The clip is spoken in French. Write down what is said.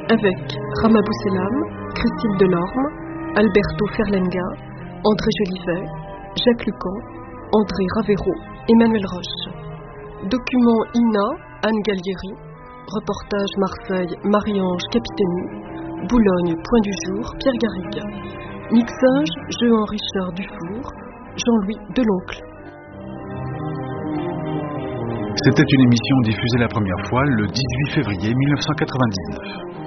avec Rama Bousselam, Christine Delorme, Alberto Ferlenga, André Jolivet, Jacques Lucan, André Ravero, Emmanuel Roche. Document INA, Anne Gallieri. Reportage Marseille, Marie-Ange Capitani. Boulogne, Point du Jour, Pierre Garrigue. Mixage, Jean-Richard Dufour, Jean-Louis Deloncle. C'était une émission diffusée la première fois le 18 février 1999.